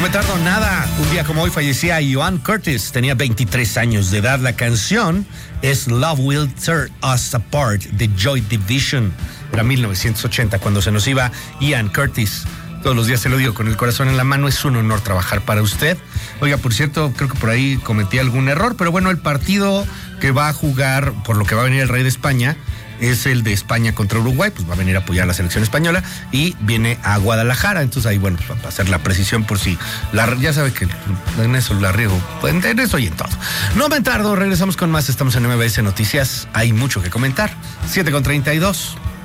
me tardo nada. Un día como hoy fallecía Joan Curtis, tenía 23 años de edad. La canción es Love Will Tear Us Apart de Joy Division. Era 1980 cuando se nos iba Ian Curtis. Todos los días se lo digo con el corazón en la mano, es un honor trabajar para usted. Oiga, por cierto, creo que por ahí cometí algún error, pero bueno, el partido que va a jugar, por lo que va a venir el Rey de España, es el de España contra Uruguay, pues va a venir a apoyar a la selección española y viene a Guadalajara. Entonces ahí, bueno, pues va a hacer la precisión por si, ya sabe que en eso la riego, en eso y en todo. No me tardo, regresamos con más, estamos en MBS Noticias, hay mucho que comentar. 7:32.